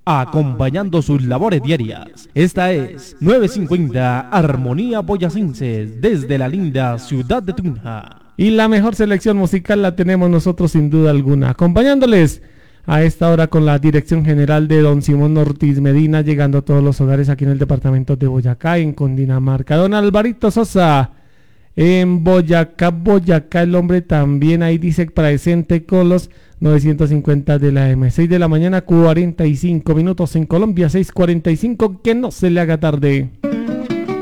acompañando sus labores diarias. Esta es 950 Armonía Boyacenses desde la linda ciudad de Tunja. Y la mejor selección musical la tenemos nosotros sin duda alguna, acompañándoles a esta hora con la dirección general de don Simón Ortiz Medina, llegando a todos los hogares aquí en el departamento de Boyacá, en Cundinamarca. Don Alvarito Sosa, en Boyacá, el hombre también ahí dice presente con los 950 de la M. 6 de la mañana, 45 minutos en Colombia, 6:45, que no se le haga tarde.